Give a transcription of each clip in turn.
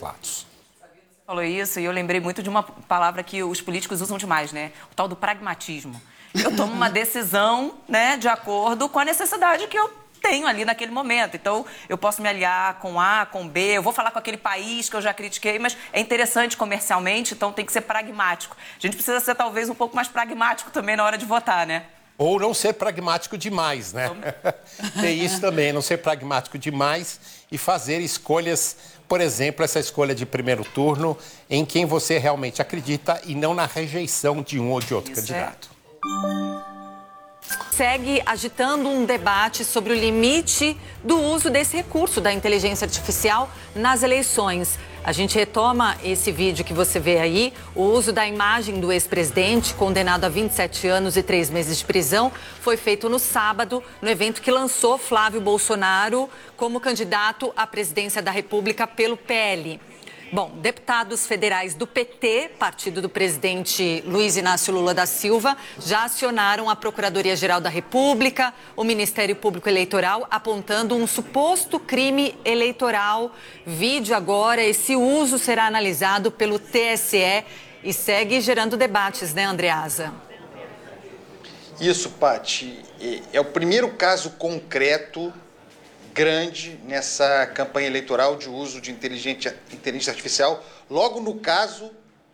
fatos. Falou isso e eu lembrei muito de uma palavra que os políticos usam demais, né? O tal do pragmatismo. Eu tomo uma decisão, né, de acordo com a necessidade que eu tenho ali naquele momento. Então, eu posso me aliar com A, com B, eu vou falar com aquele país que eu já critiquei, mas é interessante comercialmente, então tem que ser pragmático. A gente precisa ser talvez um pouco mais pragmático também na hora de votar, né? Ou não ser pragmático demais, né? Tem isso também, não ser pragmático demais e fazer escolhas, por exemplo, essa escolha de primeiro turno em quem você realmente acredita e não na rejeição de um ou de outro candidato. Segue agitando um debate sobre o limite do uso desse recurso da inteligência artificial nas eleições. A gente retoma esse vídeo que você vê aí, o uso da imagem do ex-presidente, condenado a 27 anos e 3 meses de prisão, foi feito no sábado, no evento que lançou Flávio Bolsonaro como candidato à presidência da República pelo PL. Bom, deputados federais do PT, partido do presidente Luiz Inácio Lula da Silva, já acionaram a Procuradoria-Geral da República, o Ministério Público Eleitoral, apontando um suposto crime eleitoral. Vídeo agora, esse uso será analisado pelo TSE e segue gerando debates, né, Andreasa? Isso, Paty. É o primeiro caso concreto grande nessa campanha eleitoral de uso de inteligência artificial, logo no caso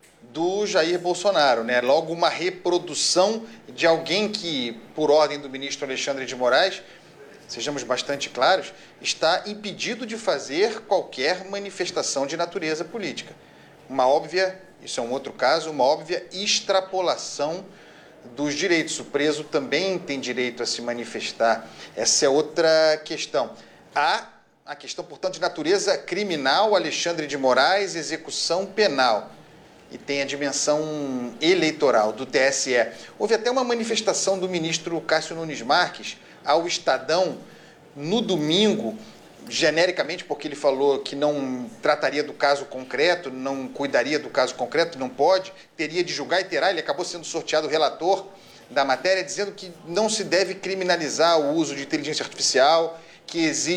do Jair Bolsonaro, né? Logo uma reprodução de alguém que, por ordem do ministro Alexandre de Moraes, sejamos bastante claros, está impedido de fazer qualquer manifestação de natureza política. Uma óbvia, isso é um outro caso, uma óbvia extrapolação dos direitos. O preso também tem direito a se manifestar. Essa é outra questão. Há a questão, portanto, de natureza criminal, Alexandre de Moraes, execução penal. E tem a dimensão eleitoral do TSE. Houve até uma manifestação do ministro Cássio Nunes Marques ao Estadão no domingo, genericamente, porque ele falou que não trataria do caso concreto, não cuidaria do caso concreto, não pode, teria de julgar e terá. Ele acabou sendo sorteado relator da matéria, dizendo que não se deve criminalizar o uso de inteligência artificial, que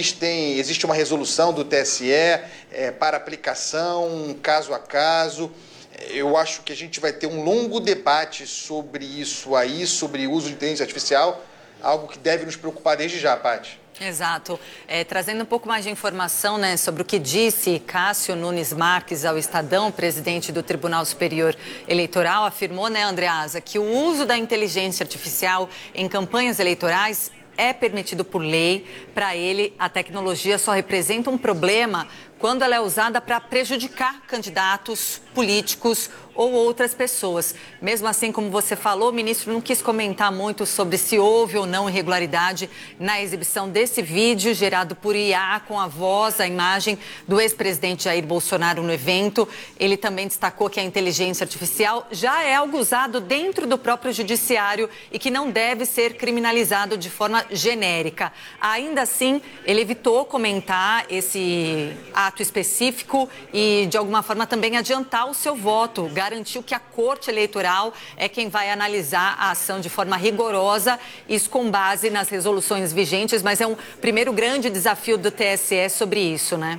existe uma resolução do TSE para aplicação, caso a caso. Eu acho que a gente vai ter um longo debate sobre isso aí, sobre o uso de inteligência artificial, algo que deve nos preocupar desde já, Paty. Exato. Trazendo um pouco mais de informação, né, sobre o que disse Cássio Nunes Marques ao Estadão, presidente do Tribunal Superior Eleitoral, afirmou, né, Andreasa, que o uso da inteligência artificial em campanhas eleitorais é permitido por lei. Para ele, a tecnologia só representa um problema quando ela é usada para prejudicar candidatos políticos ou outras pessoas. Mesmo assim, como você falou, o ministro não quis comentar muito sobre se houve ou não irregularidade na exibição desse vídeo gerado por IA com a voz, a imagem do ex-presidente Jair Bolsonaro no evento. Ele também destacou que a inteligência artificial já é algo usado dentro do próprio judiciário e que não deve ser criminalizado de forma genérica. Ainda assim, ele evitou comentar esse ato específico e, de alguma forma, também adiantar o seu voto. Garantiu que a Corte Eleitoral é quem vai analisar a ação de forma rigorosa, isso com base nas resoluções vigentes, mas é um primeiro grande desafio do TSE sobre isso, né?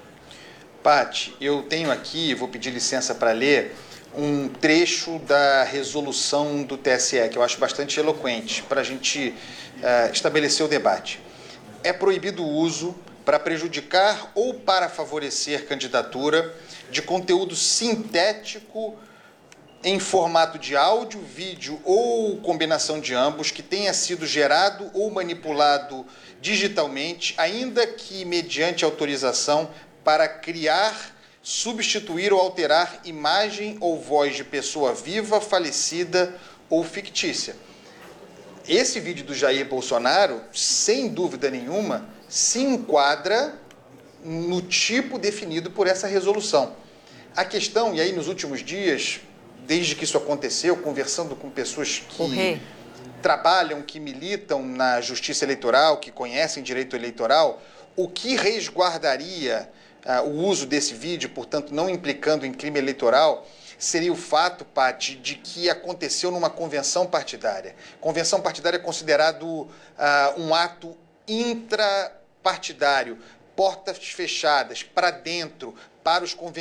Paty, eu tenho aqui, vou pedir licença para ler, um trecho da resolução do TSE, que eu acho bastante eloquente, para a gente estabelecer o debate. É proibido o uso para prejudicar ou para favorecer candidatura de conteúdo sintético em formato de áudio, vídeo ou combinação de ambos que tenha sido gerado ou manipulado digitalmente, ainda que mediante autorização para criar, substituir ou alterar imagem ou voz de pessoa viva, falecida ou fictícia. Esse vídeo do Jair Bolsonaro, sem dúvida nenhuma, se enquadra no tipo definido por essa resolução. A questão, e aí nos últimos dias, desde que isso aconteceu, conversando com pessoas que trabalham, que militam na justiça eleitoral, que conhecem direito eleitoral, o que resguardaria o uso desse vídeo, portanto não implicando em crime eleitoral, seria o fato, Paty, de que aconteceu numa convenção partidária. Convenção partidária é considerado um ato intrapartidário, portas fechadas, para dentro, para os convencionais.